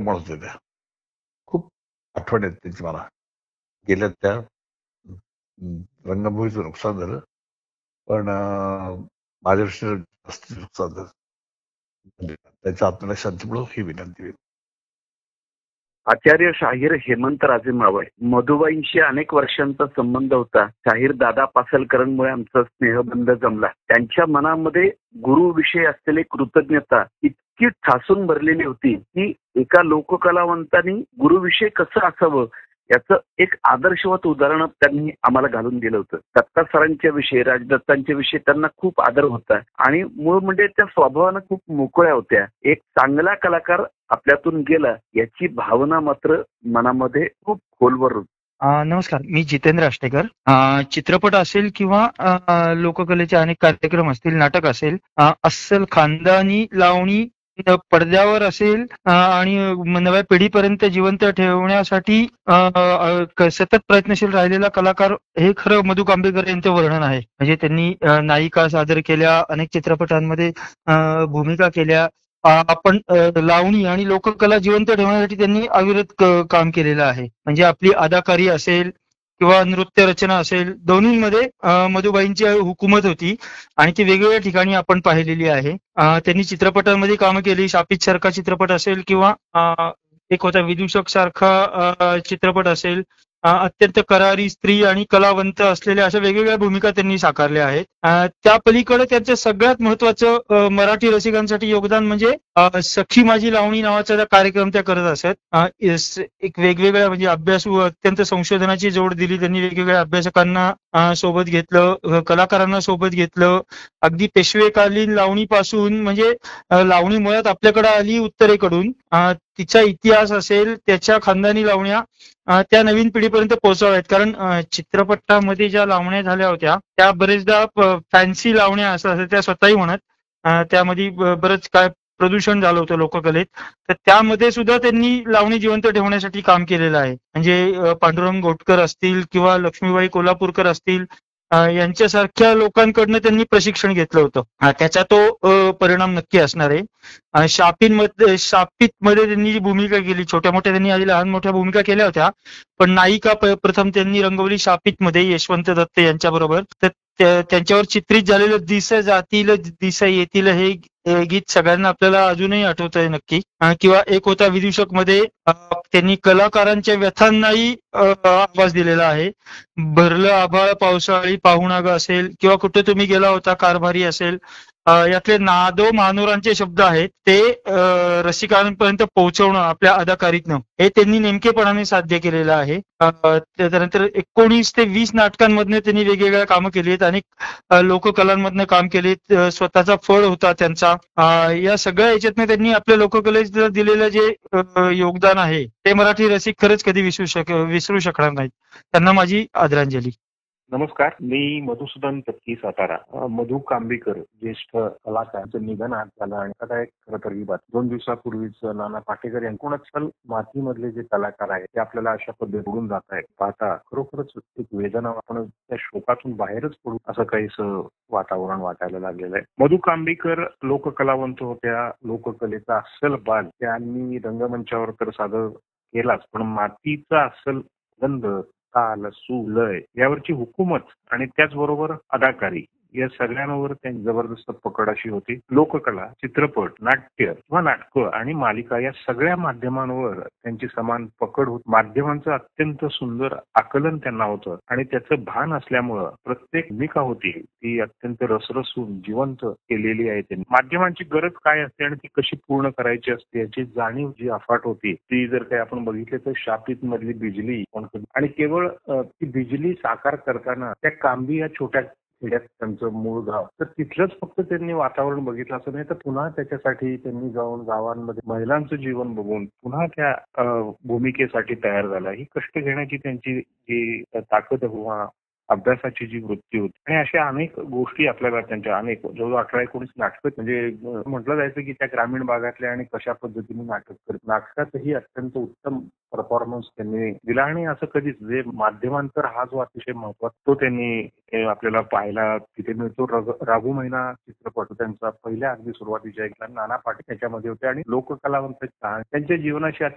म्हणत होत्या. खूप आठवण येते त्याची मला. गेल्या त्या रंगभूमीचं नुकसान झालं, पण माझ्या दृष्टीनं जास्त नुकसान झालं. त्याच्या आत्म्याला शांती मिळो ही विनंती. आचार्य शाहीर हेमंतराजे मावळ. मधुबाईंशी अनेक वर्षांचा संबंध होता. शाहीर दादा पासलकरांमुळे आमचा स्नेहबंध जमला. त्यांच्या मनामध्ये गुरुविषयी असलेली कृतज्ञता इतकी ठासून भरलेली होती की एका लोककलावंतांनी गुरुविषयी कसं असावं याचं एक आदर्शवत उदाहरण त्यांनी आम्हाला घालून दिलं होतं. दत्ता सरांच्या विषयी, राजदत्तांच्या विषयी त्यांना खूप आदर होता आणि मूळ म्हणजे त्या स्वभावानं खूप मोकळ्या होत्या. एक चांगला कलाकार आपल्यातून गेला याची भावना मात्र मनामध्ये खूप खोलवर होती. नमस्कार, मी जितेंद्र आष्टेकर. चित्रपट असेल किंवा लोककलेचे अनेक कार्यक्रम असतील, नाटक असेल, अस्सल खानदानी लावणी पडद्यावर असेल आणि नव्या पिढीपर्यंत जिवंत ठेवण्यासाठी सतत प्रयत्नशील राहिलेला कलाकार हे खरं मधु कांबळेकर यांचं वर्णन आहे. म्हणजे त्यांनी नायिका सादर केल्या, अनेक चित्रपटांमध्ये भूमिका केल्या. आपण लावणी आणि लोककला जिवंत ठेवण्यासाठी त्यांनी अविरत काम केलेलं आहे. म्हणजे आपली अदाकारी असेल किंवा नृत्य रचना असेल, दोन्हीमध्ये मधुबाईंची हुकूमत होती आणि ती वेगवेगळ्या ठिकाणी आपण पाहिलेली आहे. त्यांनी चित्रपटांमध्ये कामं केली. शापित सारखा चित्रपट असेल किंवा एक होता विदूषक सारखा चित्रपट असेल. अत्यंत करारी स्त्री आणि कलावंत असलेल्या अशा वेगवेगळ्या भूमिका त्यांनी साकारल्या आहेत. त्या पलीकडे त्यांचं सगळ्यात महत्वाचं मराठी रसिकांसाठी योगदान म्हणजे सखी माझी लावणी नावाचा कार्यक्रम त्या करत असत. एक वेगवेगळ्या म्हणजे अभ्यासू अत्यंत संशोधनाची जोड दिली त्यांनी. वेगवेगळ्या अभ्यासकांना सोबत घेतलं, कलाकारांना सोबत घेतलं. अगदी पेशवेकालीन लावणीपासून म्हणजे लावणी मुळात आपल्याकडे आली उत्तरेकडून. तिचा इतिहास असेल, त्याच्या खानदानी लावण्या त्या नवीन पिढीपर्यंत पोहोचवाव्यात. कारण चित्रपटामध्ये ज्या लावण्या झाल्या होत्या त्या बरेचदा फॅन्सी लावण्या असं त्या स्वतःही म्हणत. त्यामध्ये बरंच काय प्रदूषण झालं होतं लोककलेत. तर त्यामध्ये सुद्धा त्यांनी लावणी जिवंत ठेवण्यासाठी काम केलेलं आहे. म्हणजे पांडुरंग घोटकर असतील किंवा लक्ष्मीबाई कोल्हापूरकर असतील, यांच्यासारख्या लोकांकडनं त्यांनी प्रशिक्षण घेतलं होतं. त्याचा तो परिणाम नक्की असणार आहे. शापित मध्ये त्यांनी जी भूमिका केली, छोट्या मोठ्या त्यांनी आधी लहान मोठ्या भूमिका केल्या होत्या, पण नायिका प्रथम त्यांनी रंगवली शापित मध्ये यशवंत दत्त यांच्या बरोबर. तर त्यांच्यावर चित्रित झालेलं दिस जातील दिस येतील हे गीत सगळ्यांना आपल्याला अजूनही आठवत आहे नक्की. किंवा एक होता विदूषक मध्ये त्यांनी कलाकारांच्या व्यथांनाही आवाज दिलेला आहे. भरलं आभाळ पावसाळी पाहुणाग असेल किंवा कुठे तुम्ही गेला होता कारभारी असेल, यातले नादो महानोरांचे शब्द आहेत ते रसिकांपर्यंत पोहोचवणं आपल्या अदाकारीतनं हे त्यांनी नेमकेपणाने साध्य केलेलं आहे. त्यानंतर 19 ते 20 नाटकांमधनं त्यांनी वेगवेगळ्या कामं केली आहेत. अनेक लोककलांमधनं काम केलेत. स्वतःचा फळ होता त्यांचा. या सगळ्या याच्यातनं त्यांनी आपल्या लोककलेत दिलेलं जे योगदान आहे ते मराठी रसिक खरंच कधी विसरू शकणार नाहीत. त्यांना माझी आदरांजली. नमस्कार, मी मधुसूदन तक्की, सातारा. मधु कांबळेकर ज्येष्ठ कलाकारांचं निधन आज झालं आणि आता एक खरं तर ही बात 2 दिवसापूर्वीच नाना पाटेकर यांकडून मातीमधले जे कलाकार आहेत ते आपल्याला अशा पद्धतीने बुडून जात आहेत. पाहता खरोखरच एक वेदना, आपण त्या शोकातून बाहेरच पडू असं काहीसं वातावरण वाटायला लागलेलं आहे. मधु कांबळेकर लोककलावंत होत्या. लोककलेचा अस्सल बाल त्यांनी रंगमंचावर तर सादर केलाच, पण मातीचा अस्सल गंध, ताल, सूर, लय यावरची हुकूमत आणि त्याचबरोबर अदाकारी या सगळ्यांवर त्यांची जबरदस्त पकड अशी होती. लोककला, चित्रपट, नाट्य किंवा नाटकं आणि मालिका या सगळ्या माध्यमांवर त्यांची समान पकड होती. माध्यमांचं अत्यंत सुंदर आकलन त्यांना होतं आणि त्याचं भान असल्यामुळं प्रत्येक भूमिका होती ती अत्यंत रसरसून जिवंत केलेली आहे त्यांनी. माध्यमांची गरज काय असते आणि ती कशी पूर्ण करायची असते याची जाणीव जी अफाट होती ती जर काही आपण बघितले तर शापित मधली बिजली आणि केवळ ती बिजली साकार करताना त्या कांबी या छोट्या खेड्यात त्यांचं मूळ गाव, तर तिथलंच फक्त त्यांनी वातावरण बघितलं असं नाही तर पुन्हा त्याच्यासाठी त्यांनी जाऊन गावांमध्ये महिलांचं जीवन बघून पुन्हा त्या भूमिकेसाठी तयार झाला. ही कष्ट घेण्याची त्यांची जी ताकद किंवा अभ्यासाची जी वृत्ती होती आणि अशा अनेक गोष्टी आपल्याला त्यांच्या अनेक जवळजवळ 18-19 नाटकं म्हणजे म्हटलं जायचं की त्या ग्रामीण भागातल्या आणि कशा पद्धतीने नाटक करत. नाटकातही अत्यंत उत्तम परफॉर्मन्स त्यांनी दिला आणि असं कधीच जे माध्यमांतर हा जो अतिशय महत्वाचा तो त्यांनी आपल्याला पाहायला तिथे मिळतो. राघू महिना चित्रपट त्यांचा पहिल्या अगदी सुरुवातीच्या एकला नाना पाटे त्याच्यामध्ये होते आणि लोककलावंत त्यांच्या जीवनाशी